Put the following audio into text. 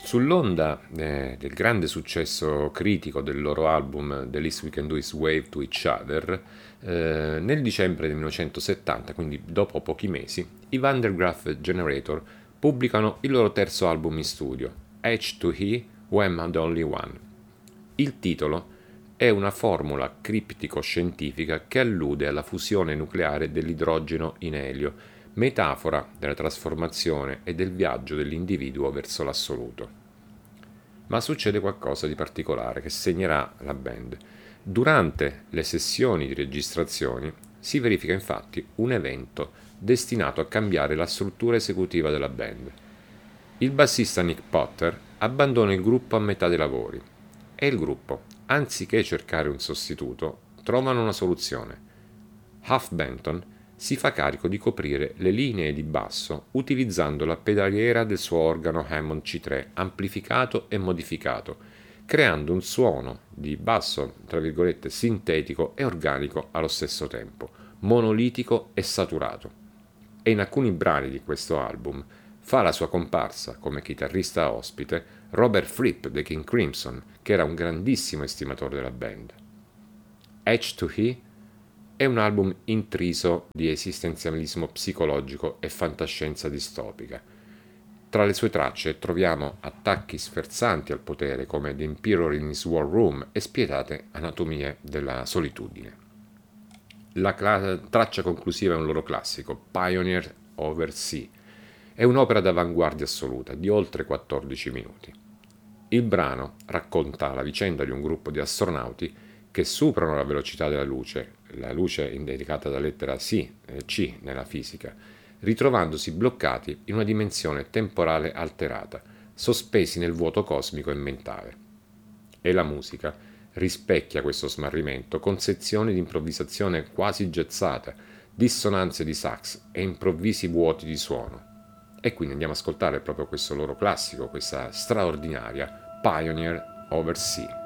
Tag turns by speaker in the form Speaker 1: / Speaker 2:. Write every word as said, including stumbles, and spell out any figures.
Speaker 1: Sull'onda eh, del grande successo critico del loro album The Least We Can Do Is Wave to Each Other, eh, nel dicembre del millenovecentosettanta, quindi dopo pochi mesi, i Van der Graaf Generator pubblicano il loro terzo album in studio, H to He, When I'm the Only One. Il titolo è una formula criptico-scientifica che allude alla fusione nucleare dell'idrogeno in elio, metafora della trasformazione e del viaggio dell'individuo verso l'assoluto. Ma succede qualcosa di particolare che segnerà la band. Durante le sessioni di registrazione si verifica infatti un evento destinato a cambiare la struttura esecutiva della band. Il bassista Nick Potter abbandona il gruppo a metà dei lavori e il gruppo, anziché cercare un sostituto, trovano una soluzione. Huff Benton si fa carico di coprire le linee di basso utilizzando la pedaliera del suo organo Hammond C tre amplificato e modificato, creando un suono di basso, tra virgolette, sintetico e organico allo stesso tempo, monolitico e saturato. E in alcuni brani di questo album fa la sua comparsa come chitarrista ospite Robert Fripp dei King Crimson, che era un grandissimo estimatore della band. H to He è un album intriso di esistenzialismo psicologico e fantascienza distopica. Tra le sue tracce troviamo attacchi sferzanti al potere come The Emperor in His War Room e spietate anatomie della solitudine. La cla- traccia conclusiva è un loro classico, Pioneer Over Sea. È un'opera d'avanguardia assoluta di oltre quattordici minuti. Il brano racconta la vicenda di un gruppo di astronauti che superano la velocità della luce, la luce indicata da lettera C, eh, C nella fisica, ritrovandosi bloccati in una dimensione temporale alterata, sospesi nel vuoto cosmico e mentale. E la musica rispecchia questo smarrimento con sezioni di improvvisazione quasi jazzata, dissonanze di sax e improvvisi vuoti di suono. E quindi andiamo ad ascoltare proprio questo loro classico, questa straordinaria Pioneer Over Sea.